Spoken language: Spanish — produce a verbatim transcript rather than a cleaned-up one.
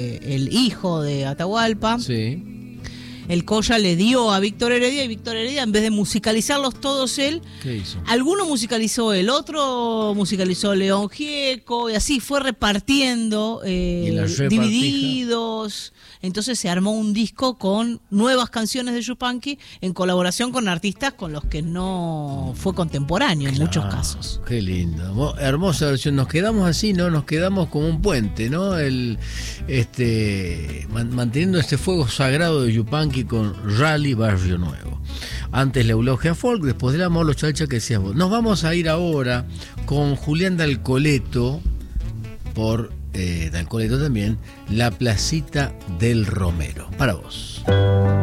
el hijo de Atahualpa. Sí. El Colla le dio a Víctor Heredia y Víctor Heredia, en vez de musicalizarlos todos él, ¿Qué hizo? alguno musicalizó él, otro musicalizó León Gieco, y así fue repartiendo, eh, ¿Y la divididos. Entonces se armó un disco con nuevas canciones de Yupanqui en colaboración con artistas con los que no fue contemporáneo en Claro, muchos casos. Qué lindo, hermosa versión. Nos quedamos así, ¿no? Nos quedamos como un puente, ¿no? El, este, man, manteniendo este fuego sagrado de Yupanqui con Rally Barrio Nuevo. Antes la Eulogia Folk, después del amor, los Chalcha que decías vos. Nos vamos a ir ahora con Julián Dalcoleto por eh, Dalcoleto también, La Placita del Romero. Para vos.